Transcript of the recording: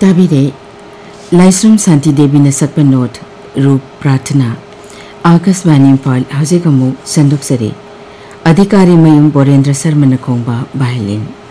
ताबीरे लाइसरूम शांति देवी ने सकपा नोट रूप प्रार्थना आकाशवाणी इम्फाल हौजिक अमु संदुक्सरे अधिकारी मयूम बोरेंद्र शर्मा न खोंबा बाहलिन।